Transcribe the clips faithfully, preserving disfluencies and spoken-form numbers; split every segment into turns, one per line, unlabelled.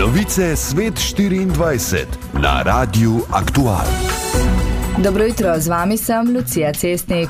Novice Svet štiriindvajset na Radiu Aktual.
Dobro jutro, z vami sem Lucija Cestnik.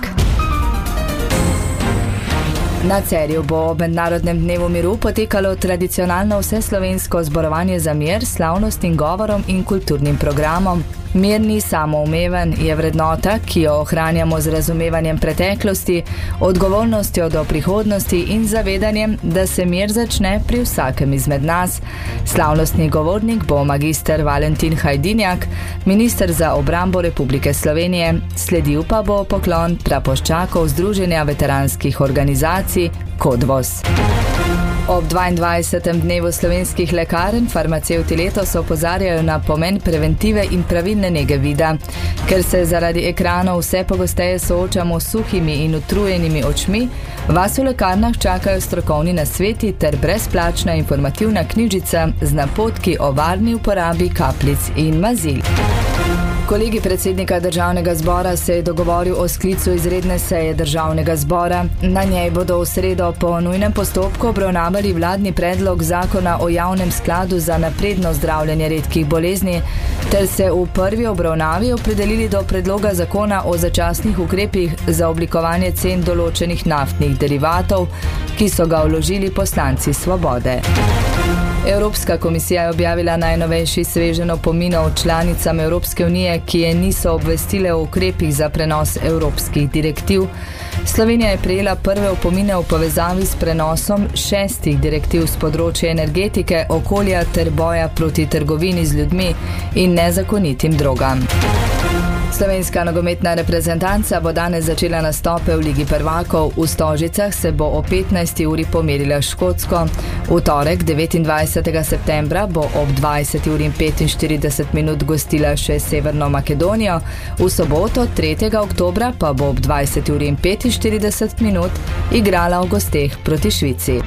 Na Cerju bo ob Mednarodnem dnevu miru potekalo tradicionalno vseslovensko zborovanje za mir s slavnostnim govorom in kulturnim programom. Mir ni samoumeven, je vrednota, ki jo ohranjamo z razumevanjem preteklosti, odgovornostjo do prihodnosti in zavedanjem, da se mir začne pri vsakem izmed nas. Slavnostni govornik bo magister Valentin Hajdinjak, minister za obrambo Republike Slovenije, sledil pa bo poklon prapoščakov Združenja veteranskih organizacij Kodvos. Ob dvaindvajsetem dnevu slovenskih lekarn farmacevti letos opozarjajo na pomen preventive in pravilne nege vida. Ker se zaradi ekranov vse pogosteje soočamo s suhimi in utrujenimi očmi, vas v lekarnah čakajo strokovni nasveti ter brezplačna informativna knjižica z napotki o varni uporabi kapljic in mazil. Kolegi predsednika Državnega zbora se je dogovoril o sklicu izredne seje Državnega zbora. Na njej bodo v sredo po nujnem postopku obravnavali vladni predlog zakona o javnem skladu za napredno zdravljenje redkih bolezni, ter se v prvi obravnavi opredelili do predloga zakona o začasnih ukrepih za oblikovanje cen določenih naftnih derivatov, ki so ga vložili poslanci Svobode. Evropska komisija je objavila najnovejši sveženj opominov članicam Evropske unije, ki je niso obvestile o ukrepih za prenos evropskih direktiv. Slovenija je prejela prve opomine v povezavi s prenosom šestih direktiv z področja energetike, okolja ter boja proti trgovini z ljudmi in nezakonitim drogam. Slovenska nogometna reprezentanca bo danes začela nastope v Ligi prvakov. V Stožicah se bo o petnajsti uri pomerila s Škotsko. V torek, devetindvajsetega septembra, bo ob dvajseti uri in petinštirideset minut gostila še Severno Makedonijo. V soboto, tretjega oktobra, pa bo ob dvajseti uri in petinštirideset minut igrala v gosteh proti Švici.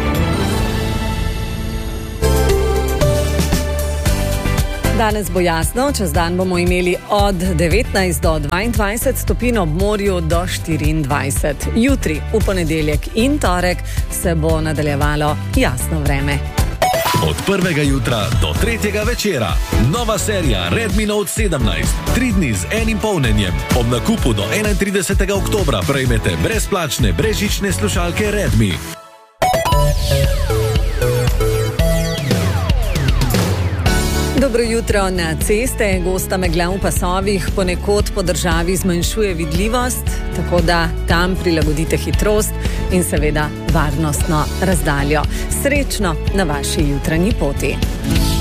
Danes bo jasno, čez dan bomo imeli od devetnajst do dvaindvajset stopinj, ob morju do štiriindvajset. Jutri, v ponedeljek in torek, se bo nadaljevalo jasno vreme.
Od prvega jutra do tretjega večera. Nova serija Redmi Note sedemnajst. Tri dni z enim polnjenjem. Ob nakupu do enaintridesetega oktobra prejmete brezplačne brezžične slušalke Redmi.
Dobro jutro. Na ceste gosta megla v pasovih ponekod po državi zmanjšuje vidljivost, tako da tam prilagodite hitrost in seveda varnostno razdaljo. Srečno na vaši jutranji poti.